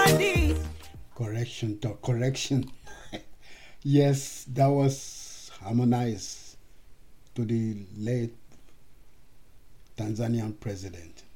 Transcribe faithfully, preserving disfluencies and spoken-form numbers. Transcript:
Correction, to correction. Yes, that was harmonized to the late Tanzanian president.